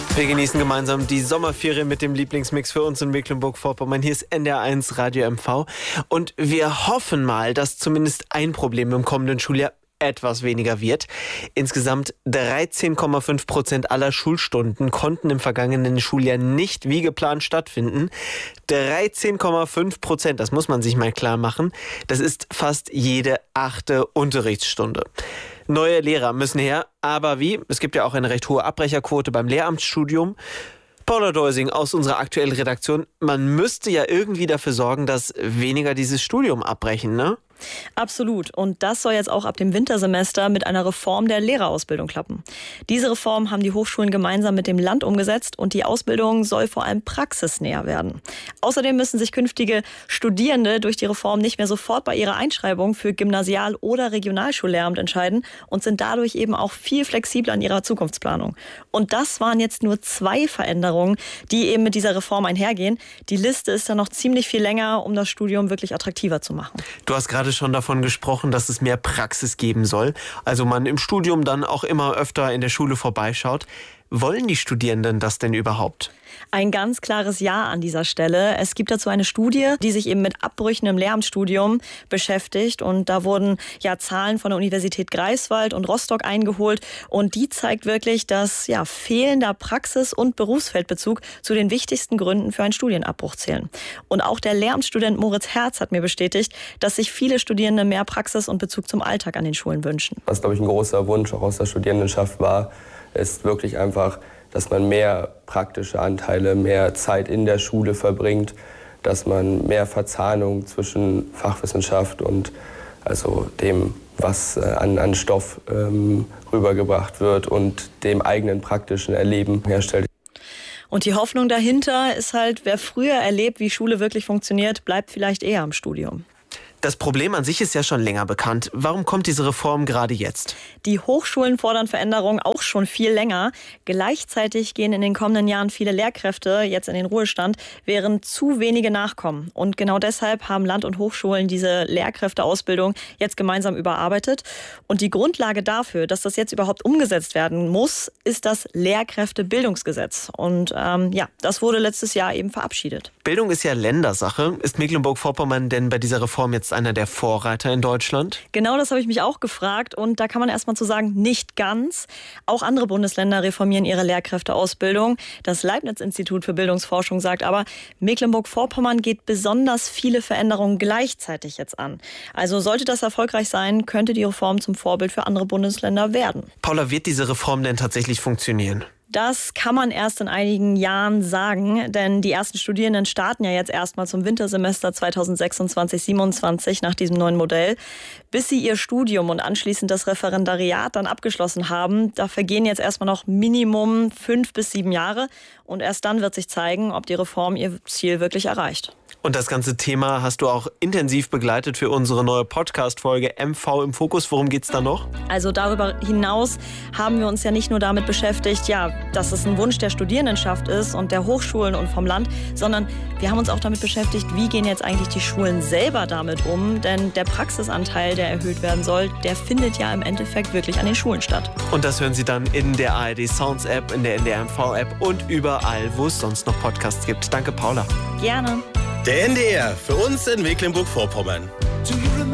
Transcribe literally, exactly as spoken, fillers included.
Wir genießen gemeinsam die Sommerferien mit dem Lieblingsmix für uns in Mecklenburg-Vorpommern. Hier ist N D R eins Radio M V und wir hoffen mal, dass zumindest ein Problem im kommenden Schuljahr etwas weniger wird. Insgesamt dreizehn Komma fünf Prozent aller Schulstunden konnten im vergangenen Schuljahr nicht wie geplant stattfinden. dreizehn Komma fünf Prozent, das muss man sich mal klar machen. Das ist fast jede achte Unterrichtsstunde. Neue Lehrer müssen her, aber wie? Es gibt ja auch eine recht hohe Abbrecherquote beim Lehramtsstudium. Paula Deusing aus unserer aktuellen Redaktion, man müsste ja irgendwie dafür sorgen, dass weniger dieses Studium abbrechen, ne? Absolut. Und das soll jetzt auch ab dem Wintersemester mit einer Reform der Lehrerausbildung klappen. Diese Reform haben die Hochschulen gemeinsam mit dem Land umgesetzt und die Ausbildung soll vor allem praxisnäher werden. Außerdem müssen sich künftige Studierende durch die Reform nicht mehr sofort bei ihrer Einschreibung für Gymnasial- oder Regionalschullehramt entscheiden und sind dadurch eben auch viel flexibler in ihrer Zukunftsplanung. Und das waren jetzt nur zwei Veränderungen, die eben mit dieser Reform einhergehen. Die Liste ist dann noch ziemlich viel länger, um das Studium wirklich attraktiver zu machen. Du hast gerade schon davon gesprochen, dass es mehr Praxis geben soll. Also man im Studium dann auch immer öfter in der Schule vorbeischaut. Wollen die Studierenden das denn überhaupt? Ein ganz klares Ja an dieser Stelle. Es gibt dazu eine Studie, die sich eben mit Abbrüchen im Lehramtsstudium beschäftigt. Und da wurden ja Zahlen von der Universität Greifswald und Rostock eingeholt. Und die zeigt wirklich, dass ja fehlender Praxis- und Berufsfeldbezug zu den wichtigsten Gründen für einen Studienabbruch zählen. Und auch der Lehramtsstudent Moritz Herz hat mir bestätigt, dass sich viele Studierende mehr Praxis und Bezug zum Alltag an den Schulen wünschen. Was, glaube ich, ein großer Wunsch auch aus der Studierendenschaft war, ist wirklich einfach, dass man mehr praktische Anteile, mehr Zeit in der Schule verbringt, dass man mehr Verzahnung zwischen Fachwissenschaft und also dem, was an, an Stoff ähm, rübergebracht wird und dem eigenen praktischen Erleben herstellt. Und die Hoffnung dahinter ist halt, wer früher erlebt, wie Schule wirklich funktioniert, bleibt vielleicht eher im Studium. Das Problem an sich ist ja schon länger bekannt. Warum kommt diese Reform gerade jetzt? Die Hochschulen fordern Veränderungen auch schon viel länger. Gleichzeitig gehen in den kommenden Jahren viele Lehrkräfte jetzt in den Ruhestand, während zu wenige nachkommen. Und genau deshalb haben Land und Hochschulen diese Lehrkräfteausbildung jetzt gemeinsam überarbeitet. Und die Grundlage dafür, dass das jetzt überhaupt umgesetzt werden muss, ist das Lehrkräftebildungsgesetz. Und ähm, ja, das wurde letztes Jahr eben verabschiedet. Bildung ist ja Ländersache. Ist Mecklenburg-Vorpommern denn bei dieser Reform jetzt einer der Vorreiter in Deutschland? Genau, das habe ich mich auch gefragt. Und da kann man erst mal zu sagen, nicht ganz. Auch andere Bundesländer reformieren ihre Lehrkräfteausbildung. Das Leibniz-Institut für Bildungsforschung sagt aber, Mecklenburg-Vorpommern geht besonders viele Veränderungen gleichzeitig jetzt an. Also sollte das erfolgreich sein, könnte die Reform zum Vorbild für andere Bundesländer werden. Paula, wird diese Reform denn tatsächlich funktionieren? Das kann man erst in einigen Jahren sagen, denn die ersten Studierenden starten ja jetzt erstmal zum Wintersemester zweitausendsechsundzwanzig siebenundzwanzig nach diesem neuen Modell. Bis sie ihr Studium und anschließend das Referendariat dann abgeschlossen haben, da vergehen jetzt erstmal noch Minimum fünf bis sieben Jahre. Und erst dann wird sich zeigen, ob die Reform ihr Ziel wirklich erreicht. Und das ganze Thema hast du auch intensiv begleitet für unsere neue Podcast-Folge M V im Fokus. Worum geht's da noch? Also darüber hinaus haben wir uns ja nicht nur damit beschäftigt, ja, dass es ein Wunsch der Studierendenschaft ist und der Hochschulen und vom Land, sondern wir haben uns auch damit beschäftigt, wie gehen jetzt eigentlich die Schulen selber damit um? Denn der Praxisanteil, der erhöht werden soll, der findet ja im Endeffekt wirklich an den Schulen statt. Und das hören Sie dann in der A R D Sounds App, in der N D R M V App und überall, wo es sonst noch Podcasts gibt. Danke, Paula. Gerne. Der N D R, für uns in Mecklenburg-Vorpommern.